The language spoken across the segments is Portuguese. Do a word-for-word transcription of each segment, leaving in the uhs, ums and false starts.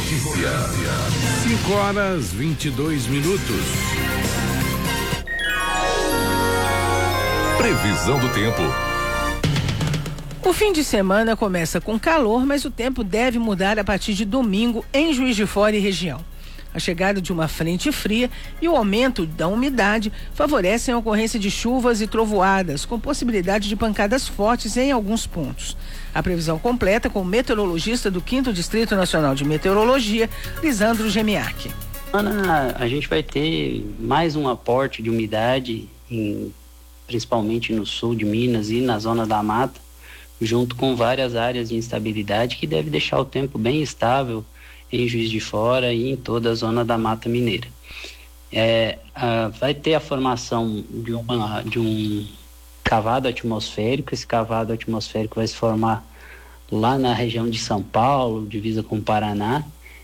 notícia. cinco horas vinte e dois minutos. Previsão do tempo. O fim de semana começa com calor, mas o tempo deve mudar a partir de domingo em Juiz de Fora e região. A chegada de uma frente fria e o aumento da umidade favorecem a ocorrência de chuvas e trovoadas, com possibilidade de pancadas fortes em alguns pontos. A previsão completa com o meteorologista do quinto Distrito Nacional de Meteorologia, Lisandro Gemiac. Ana, a gente vai ter mais um aporte de umidade, em, principalmente no sul de Minas e na zona da mata, junto com várias áreas de instabilidade que deve deixar o tempo bem estável em Juiz de Fora e em toda a zona da Mata Mineira. É, a, vai ter a formação de, uma, de um cavado atmosférico. Esse cavado atmosférico vai se formar lá na região de São Paulo, divisa com o Paraná,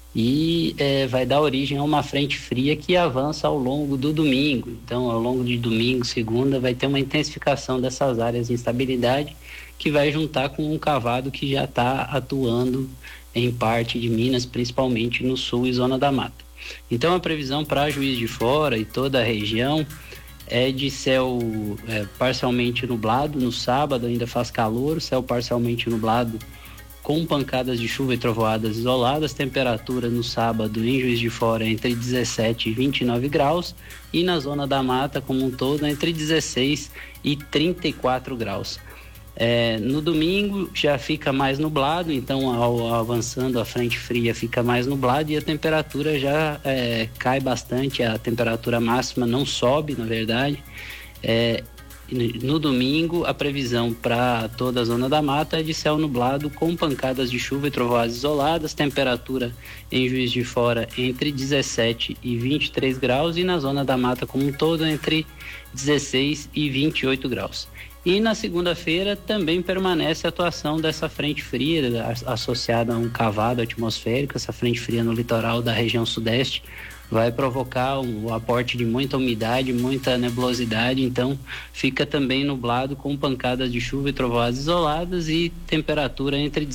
e é, vai dar origem a uma frente fria que avança ao longo do domingo. Então, ao longo de domingo, segunda, vai ter uma intensificação dessas áreas de instabilidade que vai juntar com um cavado que já está atuando em parte de Minas, principalmente no sul e zona da mata. Então a previsão para Juiz de Fora e toda a região é de céu é, parcialmente nublado. No sábado ainda faz calor, céu parcialmente nublado com pancadas de chuva e trovoadas isoladas. Temperatura no sábado em Juiz de Fora entre dezessete e vinte e nove graus e na zona da mata como um todo entre dezesseis e trinta e quatro graus. É, no domingo já fica mais nublado, então ao, ao avançando a frente fria fica mais nublado e a temperatura já é, cai bastante, a temperatura máxima não sobe, na verdade. É, no domingo a previsão para toda a zona da mata é de céu nublado com pancadas de chuva e trovoadas isoladas, temperatura em Juiz de Fora entre dezessete e vinte e três graus e na zona da mata como um todo entre dezesseis e vinte e oito graus. E na segunda-feira também permanece a atuação dessa frente fria associada a um cavado atmosférico. Essa frente fria no litoral da região sudeste vai provocar um, um aporte de muita umidade, muita nebulosidade, então fica também nublado com pancadas de chuva e trovoadas isoladas e temperatura entre